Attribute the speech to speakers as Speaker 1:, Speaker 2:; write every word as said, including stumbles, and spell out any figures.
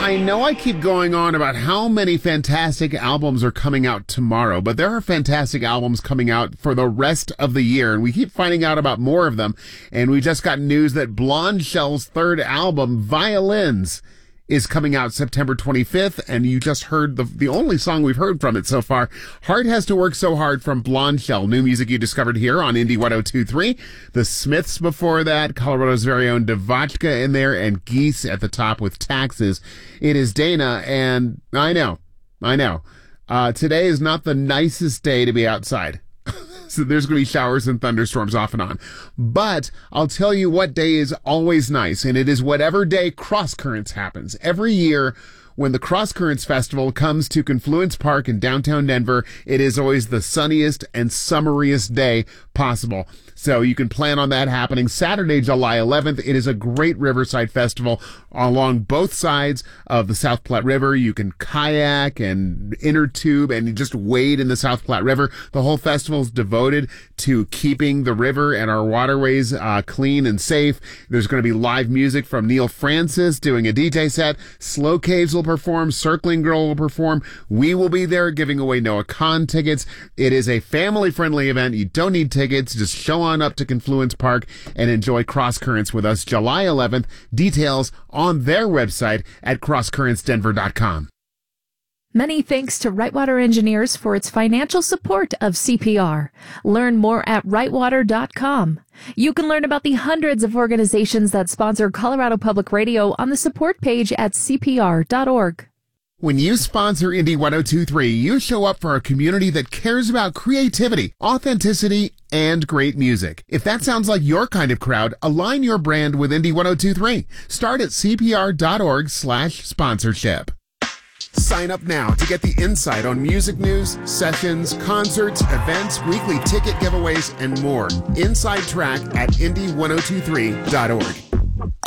Speaker 1: I know I keep going on about how many fantastic albums are coming out tomorrow, but there are fantastic albums coming out for the rest of the year, and we keep finding out about more of them. And we just got news that Blonde Shell's third album, Violins, is coming out September twenty-fifth, and you just heard the the only song we've heard from it so far, Heart Has to Work So Hard from Blonde Shell. New music you discovered here on Indie one oh two point three. The Smiths before that, Colorado's very own Devotchka in there, and Geese at the top with Taxes. It is Dana, and I know, I know, uh, today is not the nicest day to be outside. So there's going to be showers and thunderstorms off and on. But I'll tell you what day is always nice, and it is whatever day Cross Currents happens. Every year, when the Cross Currents Festival comes to Confluence Park in downtown Denver, it is always the sunniest and summeriest day possible. So you can plan on that happening Saturday, July eleventh. It is a great Riverside Festival along both sides of the South Platte River. You can kayak and inner tube and just wade in the South Platte River. The whole festival is devoted to keeping the river and our waterways uh, clean and safe. There's going to be live music from Neil Francis doing a D J set. Slow Caves will perform. Circling Girl will perform. We will be there giving away Noah Kahn tickets. It is a family-friendly event. You don't need tickets. Just show on up to Confluence Park and enjoy Cross Currents with us July eleventh. Details on their website at cross currents denver dot com.
Speaker 2: Many thanks to Rightwater Engineers for its financial support of C P R. Learn more at rightwater dot com. You can learn about the hundreds of organizations that sponsor Colorado Public Radio on the support page at c p r dot org.
Speaker 1: When you sponsor Indie one oh two point three, you show up for a community that cares about creativity, authenticity, and great music. If that sounds like your kind of crowd, align your brand with Indie one oh two point three. Start at c p r dot org slash sponsorship. Sign up now to get the insight on music news, sessions, concerts, events, weekly ticket giveaways, and more. Inside Track at indie one oh two point three dot org.